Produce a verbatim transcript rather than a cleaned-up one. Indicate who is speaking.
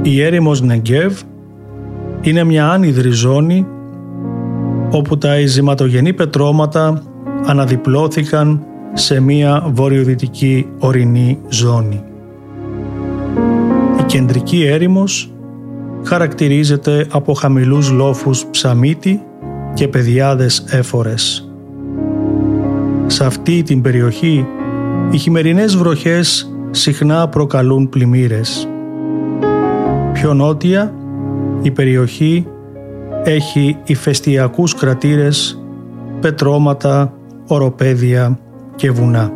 Speaker 1: Η έρημος Νεγκέβ είναι μια άνυδρη ζώνη όπου τα ειζηματογενή πετρώματα αναδιπλώθηκαν σε μια βορειοδυτική ορεινή ζώνη. Η κεντρική έρημος χαρακτηρίζεται από χαμηλούς λόφους ψαμίτη και πεδιάδες έφορες. Σε αυτή την περιοχή οι χειμερινές βροχές συχνά προκαλούν πλημμύρες. Πιο νότια η περιοχή έχει ηφαιστειακούς κρατήρες, πετρώματα, οροπέδια και βουνά.